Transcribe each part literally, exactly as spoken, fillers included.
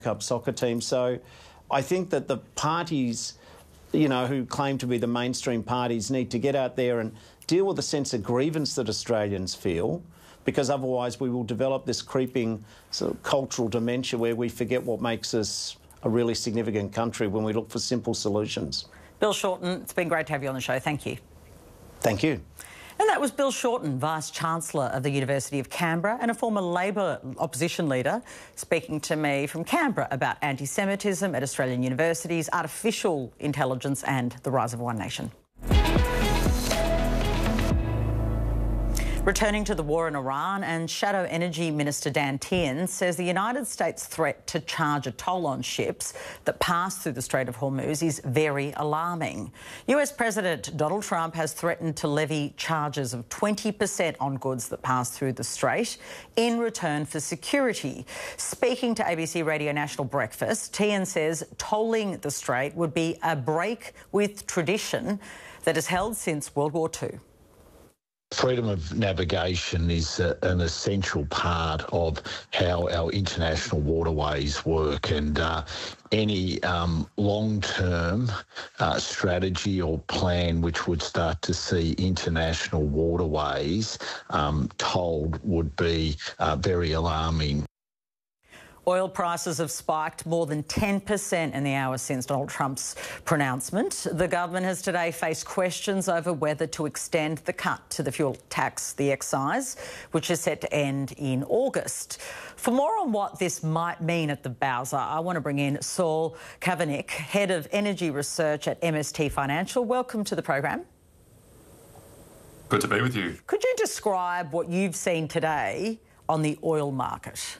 Cup soccer team. So I think that the parties, you know, who claim to be the mainstream parties need to get out there and deal with the sense of grievance that Australians feel, because otherwise we will develop this creeping sort of cultural dementia where we forget what makes us a really significant country when we look for simple solutions. Bill Shorten, it's been great to have you on the show. Thank you. Thank you. And that was Bill Shorten, Vice-Chancellor of the University of Canberra and a former Labor opposition leader, speaking to me from Canberra about anti-Semitism at Australian universities, artificial intelligence and the rise of One Nation. Returning to the war in Iran, and Shadow Energy Minister Dan Tehan says the United States' threat to charge a toll on ships that pass through the Strait of Hormuz is very alarming. U S President Donald Trump has threatened to levy charges of twenty percent on goods that pass through the strait in return for security. Speaking to A B C Radio National Breakfast, Tehan says tolling the strait would be a break with tradition that has held since World War Two. Freedom of navigation is a, an essential part of how our international waterways work, and uh, any um, long-term uh, strategy or plan which would start to see international waterways um, tolled would be uh, very alarming. Oil prices have spiked more than ten percent in the hours since Donald Trump's pronouncement. The government has today faced questions over whether to extend the cut to the fuel tax, the excise, which is set to end in August. For more on what this might mean at the Bowser, I want to bring in Saul Kavanagh, Head of Energy Research at M S T Financial. Welcome to the program. Good to be with you. Could you describe what you've seen today on the oil market?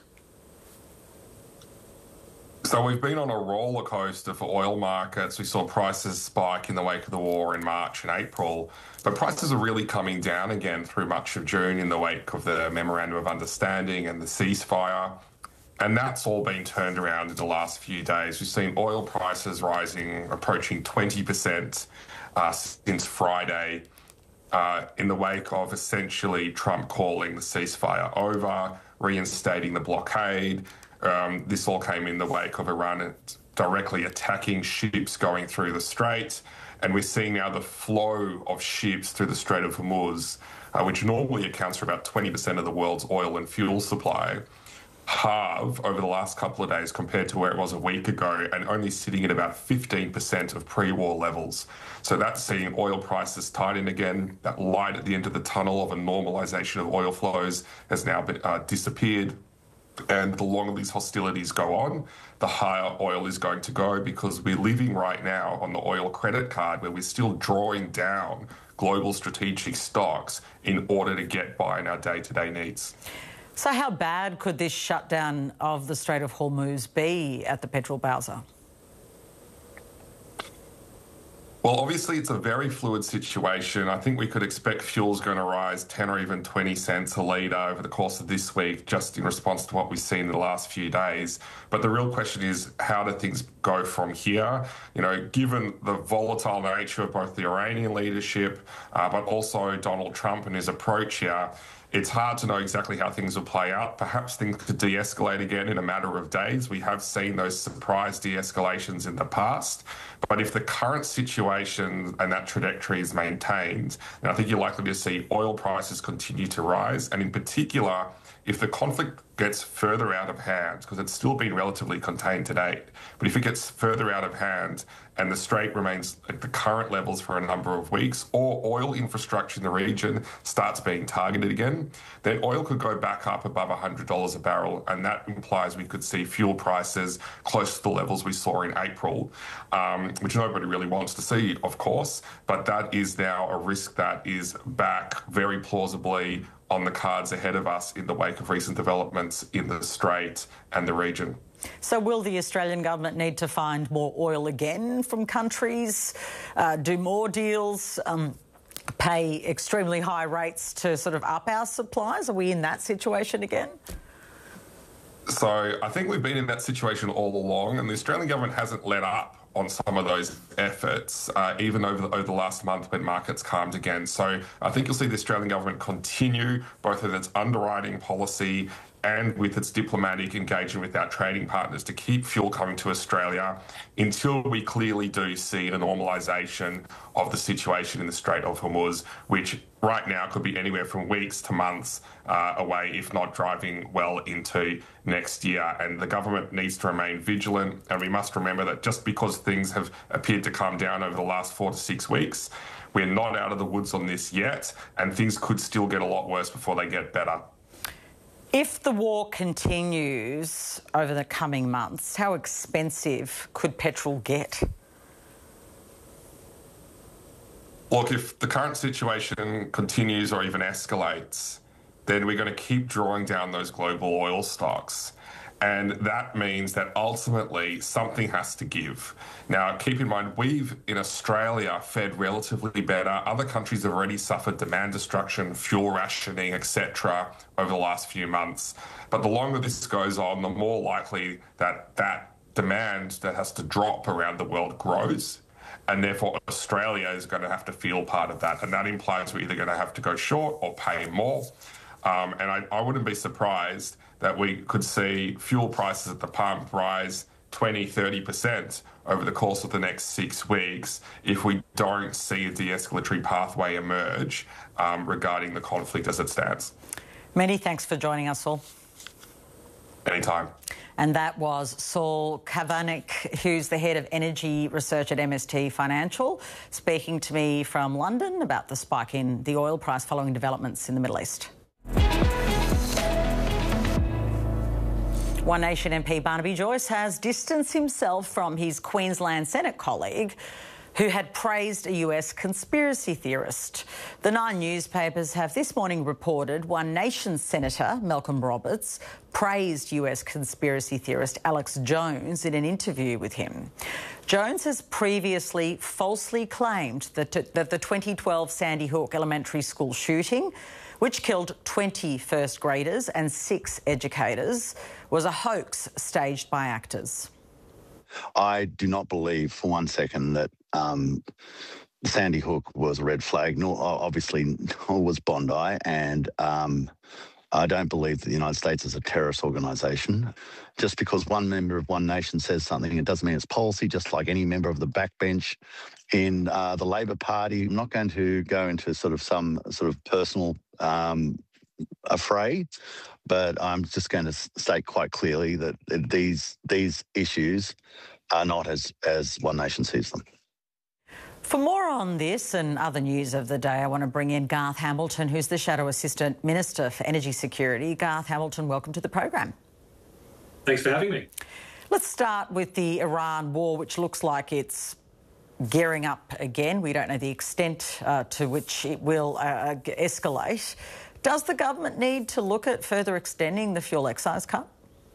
So we've been on a roller coaster for oil markets. We saw prices spike in the wake of the war in March and April, but prices are really coming down again through much of June in the wake of the Memorandum of Understanding and the ceasefire. And that's all been turned around in the last few days. We've seen oil prices rising, approaching twenty percent uh, since Friday, uh, in the wake of essentially Trump calling the ceasefire over, reinstating the blockade. Um, this all came in the wake of Iran directly attacking ships going through the strait. And we're seeing now the flow of ships through the Strait of Hormuz, uh, which normally accounts for about twenty percent of the world's oil and fuel supply, halve over the last couple of days compared to where it was a week ago, and only sitting at about fifteen percent of pre-war levels. So that's seeing oil prices tighten again. That light at the end of the tunnel of a normalisation of oil flows has now been, uh, disappeared. And the longer these hostilities go on, the higher oil is going to go, because we're living right now on the oil credit card where we're still drawing down global strategic stocks in order to get by in our day-to-day needs. So how bad could this shutdown of the Strait of Hormuz be at the petrol Bowser? Well, obviously, it's a very fluid situation. I think we could expect fuel's going to rise ten or even twenty cents a litre over the course of this week, just in response to what we've seen in the last few days. But the real question is, how do things go from here? You know, given the volatile nature of both the Iranian leadership, uh, but also Donald Trump and his approach here, it's hard to know exactly how things will play out. Perhaps things could de-escalate again in a matter of days. We have seen those surprise de-escalations in the past. But if the current situation and that trajectory is maintained, then I think you're likely to see oil prices continue to rise. And in particular, if the conflict gets further out of hand, because it's still been relatively contained to date, but if it gets further out of hand and the strait remains at the current levels for a number of weeks, or oil infrastructure in the region starts being targeted again, then oil could go back up above one hundred dollars a barrel, and that implies we could see fuel prices close to the levels we saw in April, um, which nobody really wants to see, of course, but that is now a risk that is back very plausibly on the cards ahead of us in the wake of recent developments in the Strait and the region. So will the Australian government need to find more oil again from countries, uh, do more deals, um, pay extremely high rates to sort of up our supplies? Are we in that situation again? So I think we've been in that situation all along, and the Australian government hasn't let up on some of those efforts, uh, even over the, over the last month when markets calmed again. So I think you'll see the Australian government continue both in its underwriting policy and with its diplomatic engagement with our trading partners to keep fuel coming to Australia until we clearly do see a normalisation of the situation in the Strait of Hormuz, which right now could be anywhere from weeks to months uh, away, if not driving well into next year. And the government needs to remain vigilant. And we must remember that just because things have appeared to calm down over the last four to six weeks, we're not out of the woods on this yet, and things could still get a lot worse before they get better. If the war continues over the coming months, how expensive could petrol get? Look, if the current situation continues or even escalates, then we're going to keep drawing down those global oil stocks. And that means that ultimately something has to give. Now, keep in mind, we've in Australia fared relatively better. Other countries have already suffered demand destruction, fuel rationing, et cetera over the last few months. But the longer this goes on, the more likely that that demand that has to drop around the world grows. And therefore, Australia is going to have to feel part of that. And that implies we're either going to have to go short or pay more. Um, and I, I wouldn't be surprised that we could see fuel prices at the pump rise twenty, thirty percent over the course of the next six weeks if we don't see a de-escalatory pathway emerge um, regarding the conflict as it stands. Many thanks for joining us, Saul. Anytime. And that was Saul Kavonic, who's the head of energy research at M S T Financial, speaking to me from London about the spike in the oil price following developments in the Middle East. One Nation M P Barnaby Joyce has distanced himself from his Queensland Senate colleague who had praised a U S conspiracy theorist. The Nine newspapers have this morning reported One Nation Senator Malcolm Roberts praised U S conspiracy theorist Alex Jones in an interview with him. Jones has previously falsely claimed that, that the twenty twelve Sandy Hook Elementary School shooting, which killed twenty first graders and six educators, was a hoax staged by actors. I do not believe for one second that um, Sandy Hook was a red flag, nor obviously nor was Bondi, and um, I don't believe that the United States is a terrorist organisation. Just because one member of One Nation says something, it doesn't mean it's policy, just like any member of the backbench in uh, the Labor Party. I'm not going to go into sort of some sort of personal um, affray, but I'm just going to state quite clearly that these these issues are not as, as One Nation sees them. For more on this and other news of the day, I want to bring in Garth Hamilton, who's the Shadow Assistant Minister for Energy Security. Garth Hamilton, welcome to the program. Thanks for having me. Let's start with the Iran war, which looks like it's gearing up again. We don't know the extent uh, to which it will uh, escalate. Does the government need to look at further extending the fuel excise cut?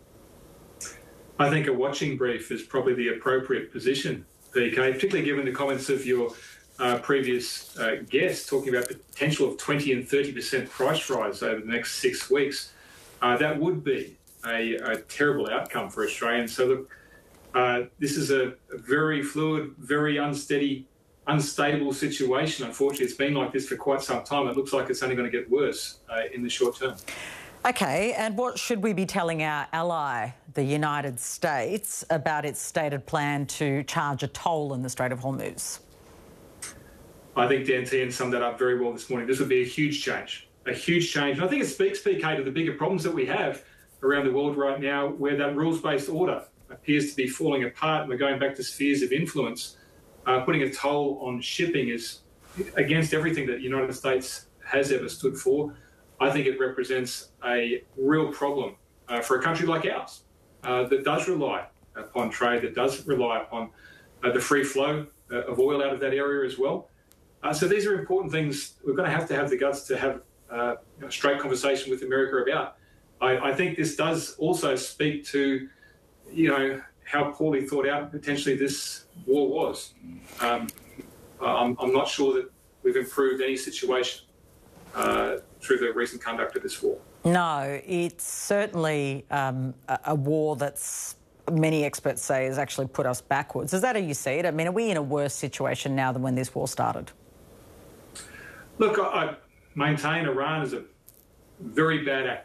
I think a watching brief is probably the appropriate position, P K, particularly given the comments of your uh, previous uh, guest talking about the potential of twenty and thirty percent price rise over the next six weeks. Uh, that would be a, a terrible outcome for Australians. So, look, uh, this is a, a very fluid, very unsteady, unstable situation. Unfortunately, it's been like this for quite some time. It looks like it's only going to get worse uh, in the short term. OK, and what should we be telling our ally, the United States, about its stated plan to charge a toll in the Strait of Hormuz? I think Dan Tehan summed that up very well this morning. This would be a huge change, a huge change. And I think it speaks, P K, to the bigger problems that we have around the world right now, where that rules-based order appears to be falling apart and we're going back to spheres of influence. Uh, putting a toll on shipping is against everything that the United States has ever stood for. I think it represents a real problem uh, for a country like ours uh, that does rely upon trade, that does rely upon uh, the free flow uh, of oil out of that area as well. Uh, so these are important things we're going to have to have the guts to have uh, a straight conversation with America about. I, I think this does also speak to, you know, how poorly thought out potentially this war was. Um, I'm, I'm not sure that we've improved any situation uh, through the recent conduct of this war. No, it's certainly um, a, a war that's, many experts say, has actually put us backwards. Is that how you see it? I mean, are we in a worse situation now than when this war started? Look, I, I maintain Iran is a very bad actor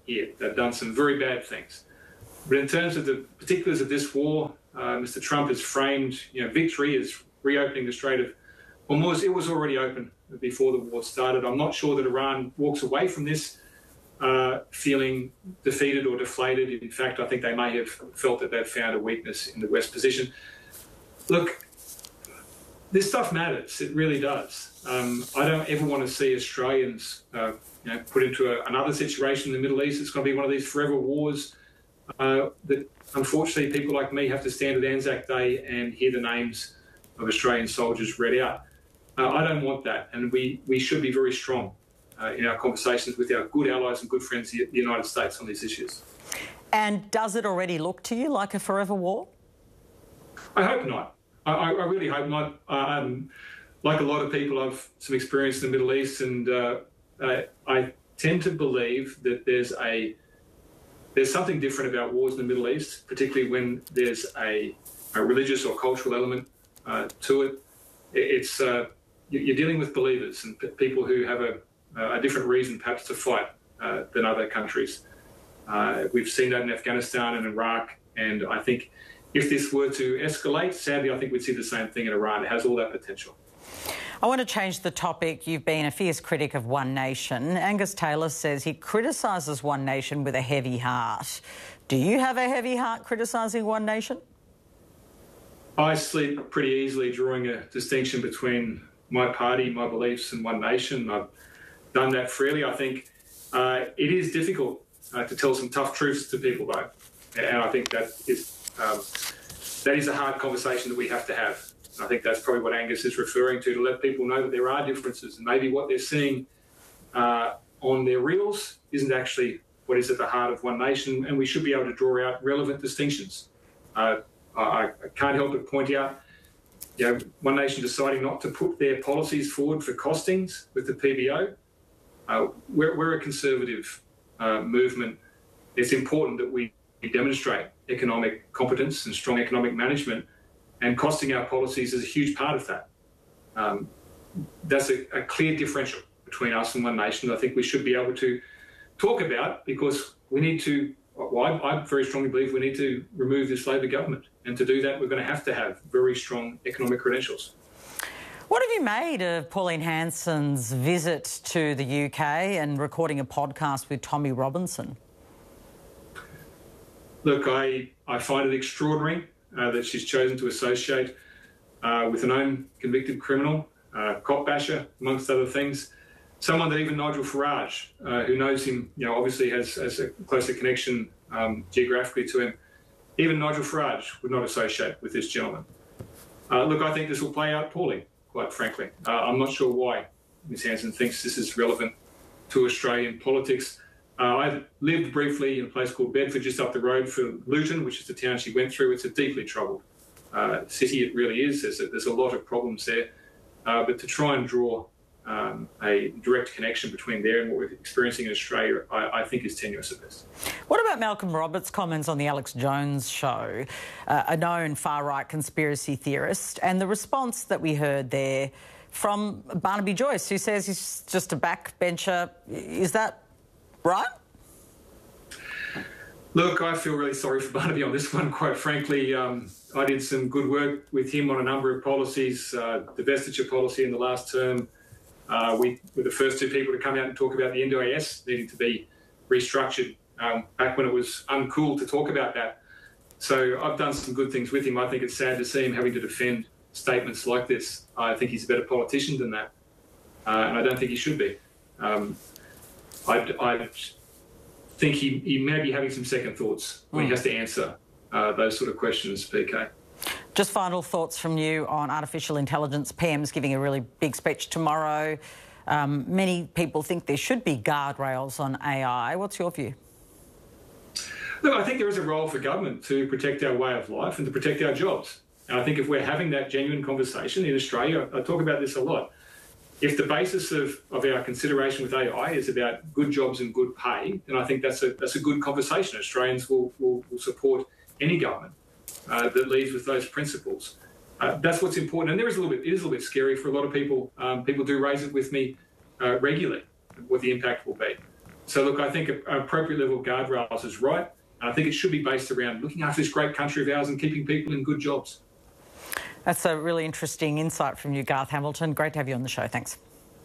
here. They've done some very bad things. But in terms of the particulars of this war, uh, Mister Trump has framed, you know, victory as reopening the Strait of Hormuz. It was already open before the war started. I'm not sure that Iran walks away from this uh, feeling defeated or deflated. In fact, I think they may have felt that they'd found a weakness in the West position. Look, this stuff matters. It really does. Um, I don't ever want to see Australians uh, you know, put into a, another situation in the Middle East. It's going to be one of these forever wars uh, that, unfortunately, people like me have to stand at Anzac Day and hear the names of Australian soldiers read out. Uh, I don't want that, and we, we should be very strong uh, in our conversations with our good allies and good friends, the United States, on these issues. And does it already look to you like a forever war? I hope not. I, I really hope not. Um, like a lot of people, I've some experience in the Middle East, and uh, uh, I tend to believe that there's a there's something different about wars in the Middle East, particularly when there's a, a religious or cultural element uh, to it. It's uh, you're dealing with believers and people who have a, a different reason, perhaps, to fight uh, than other countries. Uh, we've seen that in Afghanistan and Iraq, and I think if this were to escalate, sadly, I think we'd see the same thing in Iran. It has all that potential. I want to change the topic. You've been a fierce critic of One Nation. Angus Taylor says he criticises One Nation with a heavy heart. Do you have a heavy heart criticising One Nation? I sleep pretty easily drawing a distinction between my party, my beliefs, and One Nation. I've done that freely. I think uh, it is difficult uh, to tell some tough truths to people, though. And I think that is um, that is a hard conversation that we have to have. I think that's probably what Angus is referring to, to let people know that there are differences, and maybe what they're seeing uh, on their reels isn't actually what is at the heart of One Nation, and we should be able to draw out relevant distinctions. Uh, I, I can't help but point out, you know, One Nation deciding not to put their policies forward for costings with the P B O. Uh, we're, we're a conservative uh, movement. It's important that we demonstrate economic competence and strong economic management, and costing our policies is a huge part of that. Um, that's a, a clear differential between us and One Nation that I think we should be able to talk about, because we need to, well, I, I very strongly believe we need to remove this Labor government. And to do that, we're going to have to have very strong economic credentials. What have you made of Pauline Hanson's visit to the U K and recording a podcast with Tommy Robinson? Look, I, I find it extraordinary uh, that she's chosen to associate uh, with a known convicted criminal, uh, cop basher, amongst other things, someone that even Nigel Farage, uh, who knows him, you know, obviously has, has a closer connection um, geographically to him, even Nigel Farage would not associate with this gentleman. Uh, look, I think this will play out poorly, quite frankly. Uh, I'm not sure why Miz Hanson thinks this is relevant to Australian politics. Uh, I lived briefly in a place called Bedford, just up the road from Luton, which is the town she went through. It's a deeply troubled uh, city, it really is. There's a, there's a lot of problems there. Uh, but to try and draw um, a direct connection between there and what we're experiencing in Australia, I, I think is tenuous at best. What about Malcolm Roberts' comments on the Alex Jones show, uh, a known far-right conspiracy theorist, and the response that we heard there from Barnaby Joyce, who says he's just a backbencher? Is that right? Look, I feel really sorry for Barnaby on this one, quite frankly. Um, I did some good work with him on a number of policies, uh, divestiture policy in the last term. Uh, we were the first two people to come out and talk about the N D I S needing to be restructured um, back when it was uncool to talk about that. So I've done some good things with him. I think it's sad to see him having to defend statements like this. I think he's a better politician than that, uh, and I don't think he should be. Um, I, I think he, he may be having some second thoughts when mm. he has to answer uh, those sort of questions, P K. Just final thoughts from you on artificial intelligence. P M's giving a really big speech tomorrow. Um, many people think there should be guardrails on A I. What's your view? Look, I think there is a role for government to protect our way of life and to protect our jobs. And I think if we're having that genuine conversation in Australia, I talk about this a lot. If the basis of, of our consideration with A I is about good jobs and good pay, then I think that's a that's a good conversation. Australians will, will, will support any government uh, that leads with those principles. Uh, that's what's important. And there is a little bit, it is a little bit scary for a lot of people. Um, people do raise it with me uh, regularly, what the impact will be. So, look, I think an appropriate level of guardrails is right. And I think it should be based around looking after this great country of ours and keeping people in good jobs. That's a really interesting insight from you, Garth Hamilton. Great to have you on the show. Thanks.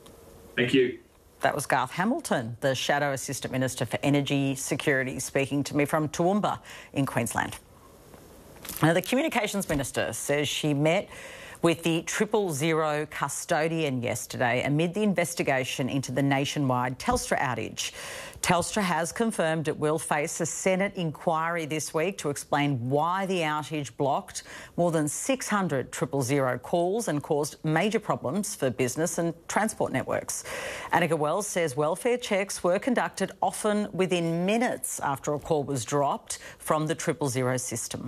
Thank you. That was Garth Hamilton, the Shadow Assistant Minister for Energy Security, speaking to me from Toowoomba in Queensland. Now, the Communications Minister says she met with the Triple Zero custodian yesterday amid the investigation into the nationwide Telstra outage. Telstra has confirmed it will face a Senate inquiry this week to explain why the outage blocked more than six hundred Triple Zero calls and caused major problems for business and transport networks. Annika Wells says welfare checks were conducted often within minutes after a call was dropped from the Triple Zero system.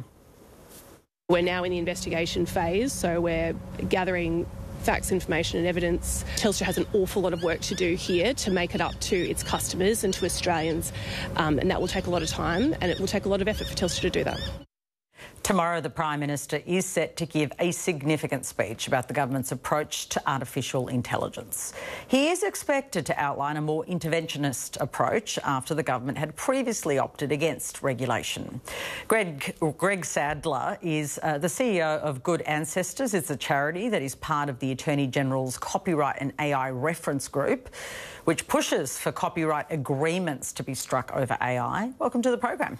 We're now in the investigation phase, so we're gathering facts, information and evidence. Telstra has an awful lot of work to do here to make it up to its customers and to Australians, um, and that will take a lot of time and it will take a lot of effort for Telstra to do that. Tomorrow, the Prime Minister is set to give a significant speech about the government's approach to artificial intelligence. He is expected to outline a more interventionist approach after the government had previously opted against regulation. Greg, Greg Sadler is uh, the C E O of Good Ancestors. It's a charity that is part of the Attorney General's Copyright and A I Reference Group, which pushes for copyright agreements to be struck over A I. Welcome to the program.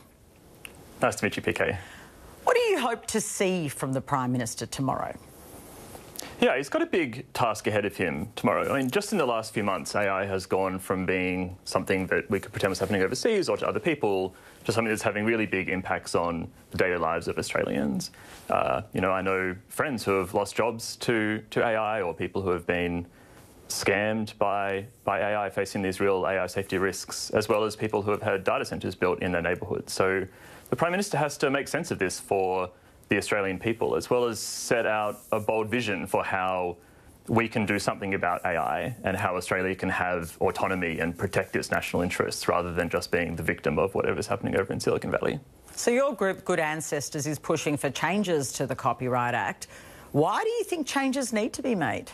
Nice to meet you, P K. What do you hope to see from the Prime Minister tomorrow? Yeah, he's got a big task ahead of him tomorrow. I mean, just in the last few months, A I has gone from being something that we could pretend was happening overseas or to other people to something that's having really big impacts on the daily lives of Australians. Uh, you know, I know friends who have lost jobs to, to A I, or people who have been scammed by, by A I, facing these real A I safety risks, as well as people who have had data centres built in their neighbourhoods. So the Prime Minister has to make sense of this for the Australian people, as well as set out a bold vision for how we can do something about A I and how Australia can have autonomy and protect its national interests rather than just being the victim of whatever's happening over in Silicon Valley. So your group, Good Ancestors, is pushing for changes to the Copyright Act. Why do you think changes need to be made?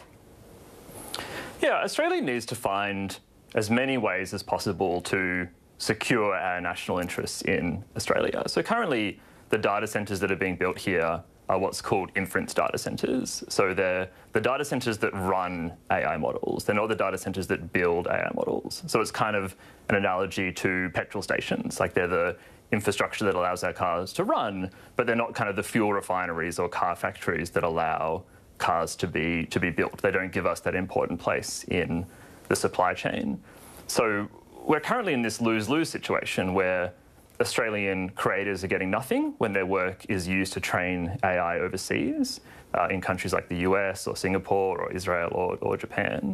Yeah, Australia needs to find as many ways as possible to secure our national interests in Australia. So currently, the data centres that are being built here are what's called inference data centres. So they're the data centres that run A I models. They're not the data centres that build A I models. So it's kind of an analogy to petrol stations. Like, they're the infrastructure that allows our cars to run, but they're not kind of the fuel refineries or car factories that allow cars to be to be built. They don't give us that important place in the supply chain. So we're currently in this lose-lose situation where Australian creators are getting nothing when their work is used to train A I overseas uh, in countries like the U S or Singapore or Israel or, or Japan.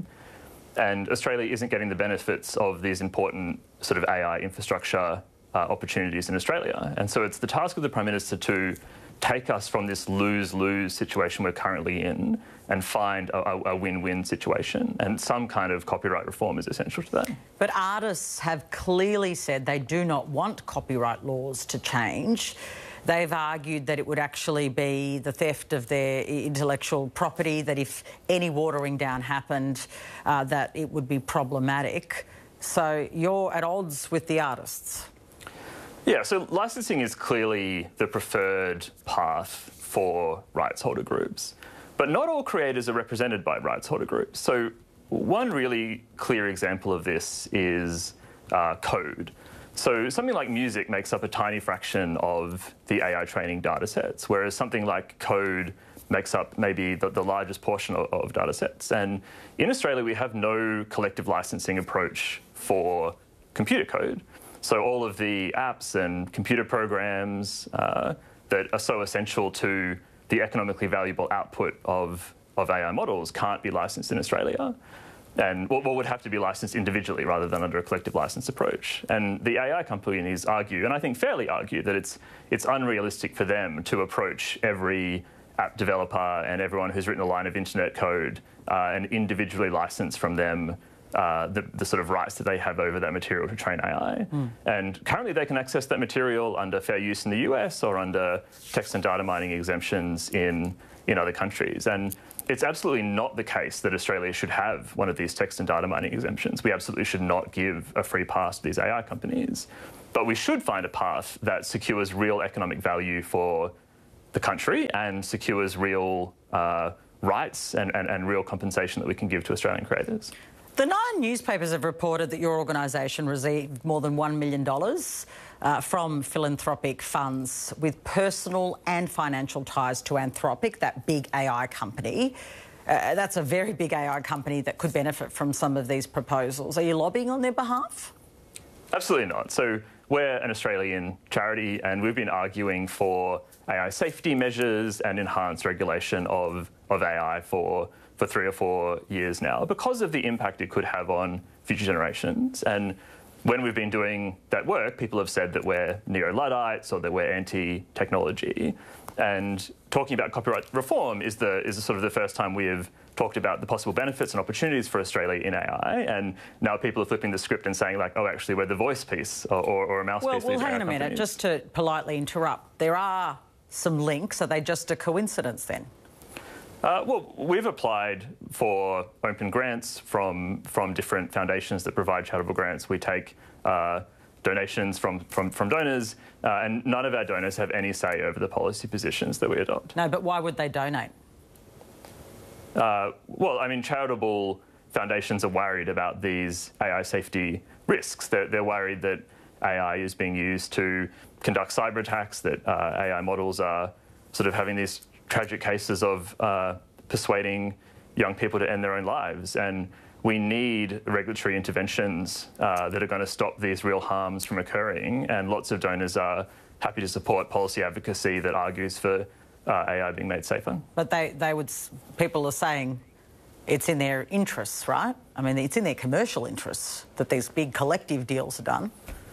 And Australia isn't getting the benefits of these important sort of A I infrastructure uh, opportunities in Australia. And so it's the task of the Prime Minister to take us from this lose-lose situation we're currently in and find a, a win-win situation. And some kind of copyright reform is essential to that. But artists have clearly said they do not want copyright laws to change. They've argued that it would actually be the theft of their intellectual property, that if any watering down happened, uh, that it would be problematic. So you're at odds with the artists. Yeah, so licensing is clearly the preferred path for rights holder groups. But not all creators are represented by rights holder groups. So one really clear example of this is uh, code. So something like music makes up a tiny fraction of the A I training data sets, whereas something like code makes up maybe the, the largest portion of, of data sets. And in Australia, we have no collective licensing approach for computer code. So all of the apps and computer programs uh, that are so essential to the economically valuable output of, of A I models can't be licensed in Australia. And what would have to be licensed individually rather than under a collective license approach. And the A I companies argue, and I think fairly argue, that it's, it's unrealistic for them to approach every app developer and everyone who's written a line of internet code uh, and individually license from them uh, the, the sort of rights that they have over that material to train A I. Mm. And currently they can access that material under fair use in the U S or under text and data mining exemptions in, in other countries. And it's absolutely not the case that Australia should have one of these text and data mining exemptions. We absolutely should not give a free pass to these A I companies. But we should find a path that secures real economic value for the country and secures real uh, rights and, and, and real compensation that we can give to Australian creators. The Nine newspapers have reported that your organisation received more than one million dollars uh, from philanthropic funds with personal and financial ties to Anthropic, that big A I company. Uh, that's a very big A I company that could benefit from some of these proposals. Are you lobbying on their behalf? Absolutely not. So we're an Australian charity and we've been arguing for A I safety measures and enhanced regulation of, of A I for for three or four years now because of the impact it could have on future generations. And when we've been doing that work, people have said that we're neo-Luddites or that we're anti-technology. And talking about copyright reform is the is sort of the first time we have talked about the possible benefits and opportunities for Australia in A I. And now people are flipping the script and saying, like, oh, actually, we're the voice piece or, or, or a mouthpiece. Well, for well these hang A I on a minute, companies. just to politely interrupt. There are some links. Are they just a coincidence then? Uh, well, we've applied for open grants from from different foundations that provide charitable grants. We take uh, donations from, from, from donors, uh, and none of our donors have any say over the policy positions that we adopt. No, but why would they donate? Uh, well, I mean, charitable foundations are worried about these A I safety risks. They're, they're worried that A I is being used to conduct cyber attacks, that uh, A I models are sort of having these tragic cases of uh, persuading young people to end their own lives. And we need regulatory interventions uh, that are going to stop these real harms from occurring. And lots of donors are happy to support policy advocacy that argues for uh, A I being made safer. But they, they would, people are saying it's in their interests, right? I mean, it's in their commercial interests that these big collective deals are done.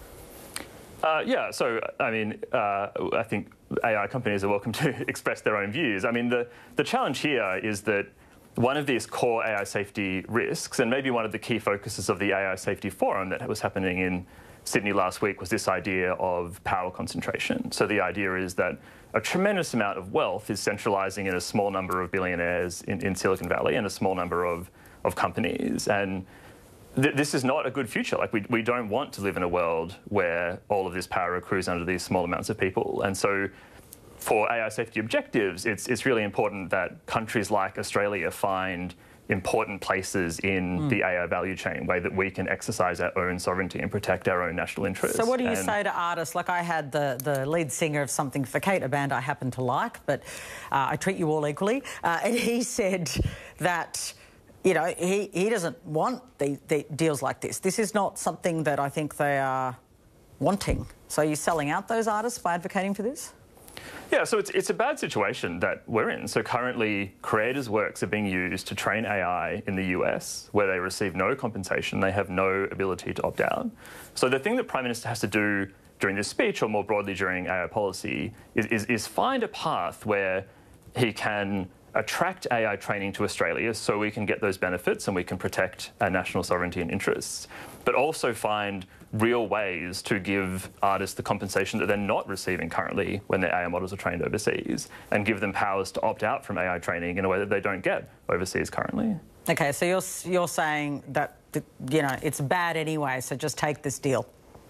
Uh, yeah, so, I mean, uh, I think A I companies are welcome to express their own views. I mean, the, the challenge here is that one of these core A I safety risks, and maybe one of the key focuses of the A I Safety Forum that was happening in Sydney last week, was this idea of power concentration. So the idea is that a tremendous amount of wealth is centralising in a small number of billionaires in, in Silicon Valley and a small number of, of companies. And th this is not a good future. Like, we, we don't want to live in a world where all of this power accrues under these small amounts of people. And so for A I safety objectives, it's, it's really important that countries like Australia find important places in mm. the A I value chain, way that we can exercise our own sovereignty and protect our own national interests. So what do you and say to artists? Like, I had the, the lead singer of Something for Kate, a band I happen to like, but uh, I treat you all equally, uh, and he said that, you know, he, he doesn't want the, the deals like this. This is not something that I think they are wanting. So are you selling out those artists by advocating for this? Yeah, so it's, it's a bad situation that we're in. So currently, creators' works are being used to train A I in the U S, where they receive no compensation, they have no ability to opt out. So the thing that Prime Minister has to do during this speech, or more broadly during A I policy, is, is, is find a path where he can attract A I training to Australia so we can get those benefits and we can protect our national sovereignty and interests, but also find real ways to give artists the compensation that they're not receiving currently when their A I models are trained overseas, and give them powers to opt out from A I training in a way that they don't get overseas currently. OK, so you're, you're saying that, you know, it's bad anyway, so just take this deal.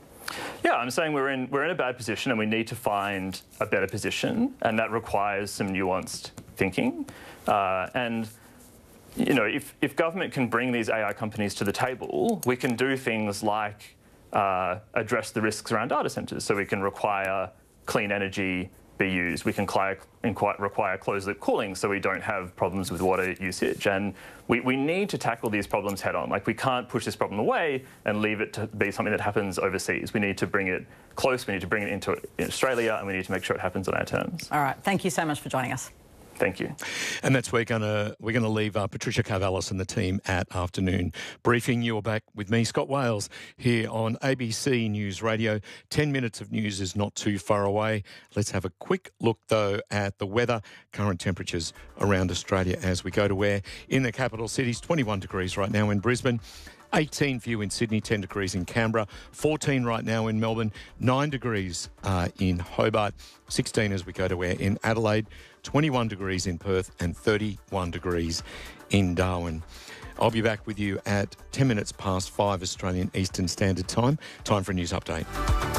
Yeah, I'm saying we're in, we're in a bad position and we need to find a better position, and that requires some nuanced thinking. Uh, and, you know, if, if government can bring these A I companies to the table, we can do things like uh, address the risks around data centres. So we can require clean energy be used. We can require closed-loop cooling so we don't have problems with water usage. And we, we need to tackle these problems head-on. Like, we can't push this problem away and leave it to be something that happens overseas. We need to bring it close, we need to bring it into Australia, and we need to make sure it happens on our terms. All right. Thank you so much for joining us. Thank you. And that's where we're gonna we're gonna leave uh, Patricia Karvelas and the team at Afternoon Briefing. You're back with me, Scott Wales, here on A B C News Radio. Ten minutes of news is not too far away. Let's have a quick look though at the weather, current temperatures around Australia as we go to where in the capital cities. twenty-one degrees right now in Brisbane. eighteen for you in Sydney, ten degrees in Canberra, fourteen right now in Melbourne, nine degrees uh, in Hobart, sixteen as we go to air in Adelaide, twenty-one degrees in Perth and thirty-one degrees in Darwin. I'll be back with you at ten minutes past five Australian Eastern Standard Time. Time for a news update.